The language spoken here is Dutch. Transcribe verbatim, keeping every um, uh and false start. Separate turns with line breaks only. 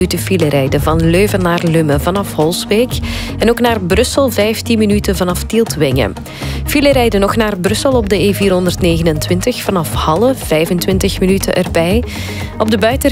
minuten file rijden van Leuven naar Lummen vanaf Holsbeek. En ook naar Brussel vijftien minuten vanaf Tieltwingen. File rijden nog naar Brussel op de E vierhonderdnegenentwintig vanaf Halle, vijfentwintig minuten erbij. Op de buiten